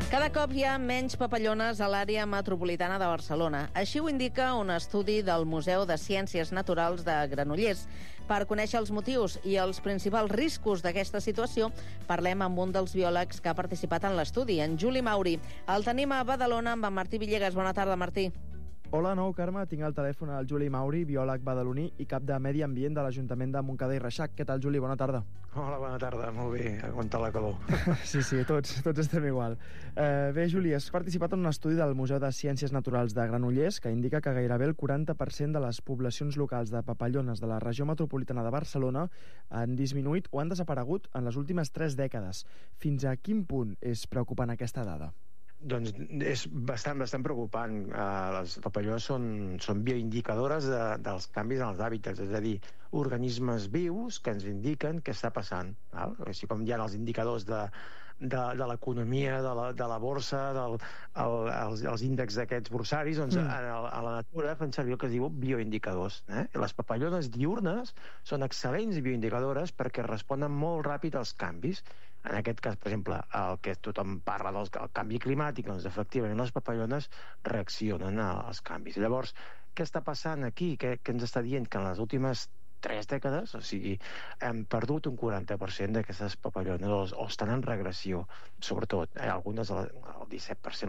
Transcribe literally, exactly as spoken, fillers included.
Cada cop hi ha menys papallones a l'àrea metropolitana de Barcelona. Així ho indica un estudi del Museu de Ciències Naturals de Granollers. Per conèixer els motius i els principals riscos d'aquesta situació, parlem amb un dels biòlegs que ha participat en l'estudi, en Juli Mauri. El tenim a Badalona amb en Martí Villegas. Bona tarda, Martí. Hola, nou, Carme. Tinc al telèfon el Juli Mauri, biòleg badaloní i cap de Medi Ambient de l'Ajuntament de Montcada i Reixac. Què tal, Juli? Bona tarda. Hola, bona tarda. Molt bé. Aguantar la calor. Sí, sí, tots, tots estem igual. Eh, bé, Juli, has participat en un estudi del Museu de Ciències Naturals de Granollers que indica que gairebé el quaranta per cent de les poblacions locals de papallones de la regió metropolitana de Barcelona han disminuït o han desaparegut en les últimes tres dècades. Fins a quin punt és preocupant aquesta dada? Doncs és bastant, bastant preocupant. Uh, les papallones són, són bioindicadores de, dels canvis en els hàbitats, és a dir, organismes vius que ens indiquen què està passant. Val? Així com hi ha els indicadors de, de, de l'economia, de, la, de la borsa, del, el, els, els índexs d'aquests borsaris, doncs mm. a, a la natura fan servir el que es diu bioindicadors. Eh? Les papallones diurnes són excel·lents bioindicadores perquè responen molt ràpid als canvis. En aquest cas, per exemple, el que tothom parla del canvi climàtic, doncs efectivament les papallones reaccionen als canvis. Llavors, què està passant aquí? Què, què ens està dient? Que en les últimes tres dècades, o sigui, hem perdut un quaranta per cent d'aquestes papallones, o, o estan en regressió, sobretot, eh, algunes el disset per cent